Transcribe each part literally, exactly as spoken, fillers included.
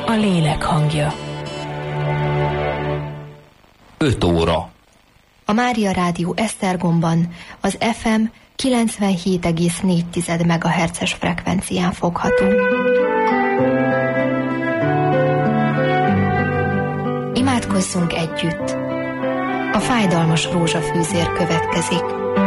a lélek hangja. öt óra. A Mária Rádió Esztergomban az ef em kilencvenhét egész négy megahertzes frekvencián fogható. Imádkozzunk együtt! A fájdalmas rózsafűzér következik.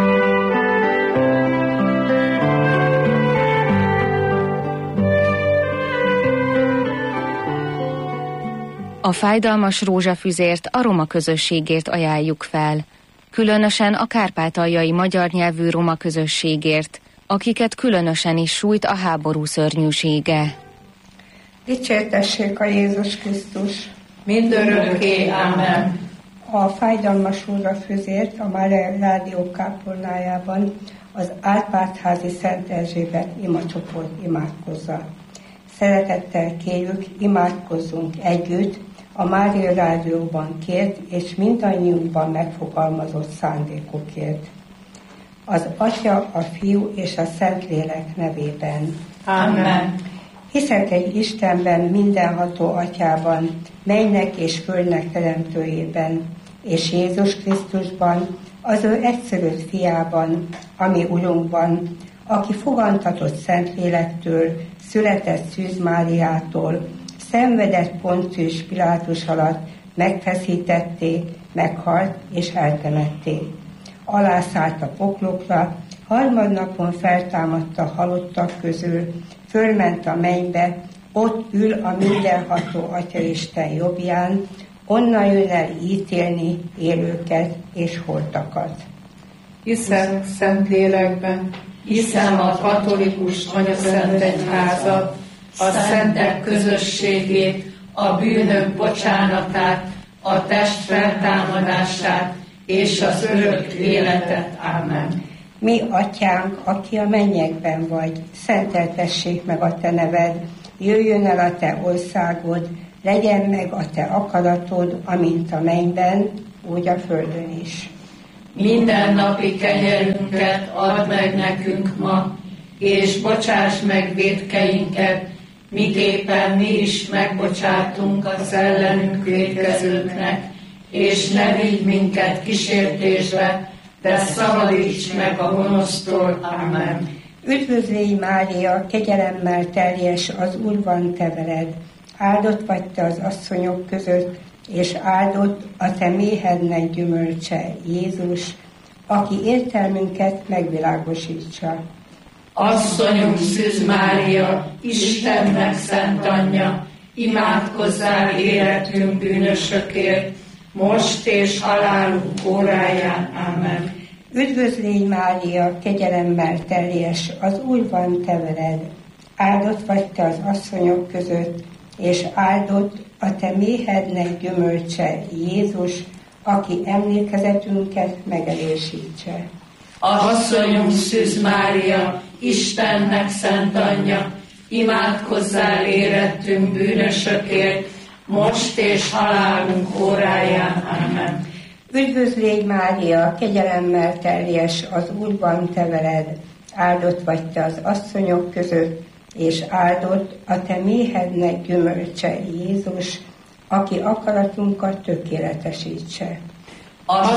A fájdalmas rózsafüzért a roma közösségért ajánljuk fel, különösen a kárpátaljai magyar nyelvű roma közösségért, akiket különösen is sújt a háború szörnyűsége. Dicsértessék a Jézus Krisztus! Mindörökké, ámen! A fájdalmas rózsafüzért a Mária Rádió kápolnájában az Árpád-házi Szent Erzsébet imacsoport imádkozza. Szeretettel kérjük, imádkozzunk együtt a Mária Rádióban kért és mindannyiunkban megfogalmazott szándékokért. Az Atya, a Fiú és a Szentlélek nevében. Amen. Hiszek egy Istenben, mindenható Atyában, mennynek és földnek teremtőjében, és Jézus Krisztusban, az ő egyszülött fiában, ami Urunkban, aki fogantatott Szentlélektől, született Szűz Máriától, szenvedett Poncius Pilátus alatt, megfeszítették, meghalt és eltemették. Alászállt a poklokra, harmadnapon feltámadta halottak közül, fölment a mennybe, ott ül a mindenható Atyaisten jobbján, onnan jön el ítélni élőket és holtakat. Hiszek Szentlélekben, hiszem a katolikus anyaszent egyházat, a szentek közösségét, a bűnök bocsánatát, a test feltámadását és az örök életet. Amen. Mi, Atyánk, aki a mennyekben vagy, szenteltessék meg a te neved, jöjjön el a te országod, legyen meg a te akaratod, amint a mennyben, úgy a földön is. Minden napi kenyerünket add meg nekünk ma, és bocsáss meg vétkeinket, miképpen mi is megbocsátunk az ellenünk vétkezőknek, és ne vigy minket kísértésbe, de szabadíts meg a gonosztól. Amen. Üdvözlégy Mária, kegyelemmel teljes, az Úr van te veled, áldott vagy te az asszonyok között, és áldott a te méhednek gyümölcse, Jézus, aki értelmünket megvilágosítsa. Asszonyunk Szűz Mária, Istennek szent anyja, imádkozzál életünk bűnösökért, most és halálunk óráján. Amen. Üdvözlégy Mária, kegyelemmel teljes, az Úr van te veled, áldott vagy te az asszonyok között, és áldott a te méhednek gyümölcse, Jézus, aki emlékezetünket megerősítse. Asszonyunk Szűz Mária, Istennek szent anyja, imádkozzál érettünk bűnösökért, most és halálunk óráján. Amen. Üdvözlégy Mária, kegyelemmel teljes, az Úr van te veled, áldott vagy te az asszonyok között, és áldott a te méhednek gyümölcse, Jézus, aki akaratunkat tökéletesítse.